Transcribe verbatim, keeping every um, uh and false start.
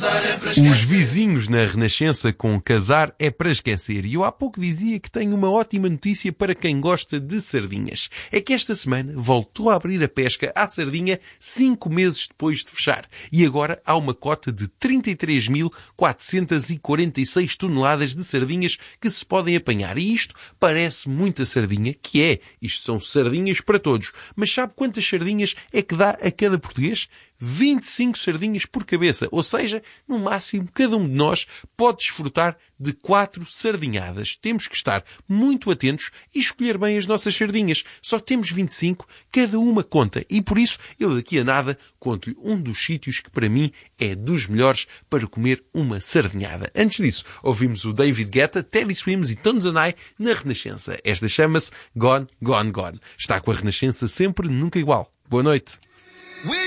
Os vizinhos na Renascença com casar é para esquecer. E eu há pouco dizia que tenho uma ótima notícia para quem gosta de sardinhas. É que esta semana voltou a abrir a pesca à sardinha cinco meses depois de fechar. E agora há uma cota de trinta e três mil quatrocentas e quarenta e seis toneladas de sardinhas que se podem apanhar. E isto parece muita sardinha, que é. Isto são sardinhas para todos. Mas sabe quantas sardinhas é que dá a cada português? vinte e cinco sardinhas por cabeça. Ou seja, no máximo, cada um de nós pode desfrutar de quatro sardinhadas. Temos que estar muito atentos e escolher bem as nossas sardinhas. Só temos vinte e cinco, cada uma conta. E por isso, eu daqui a nada conto-lhe um dos sítios que para mim é dos melhores para comer uma sardinhada. Antes disso, ouvimos o David Guetta, Teddy Swims e Tones and I na Renascença. Esta chama-se Gone, Gone, Gone. Está com a Renascença sempre, nunca igual. Boa noite.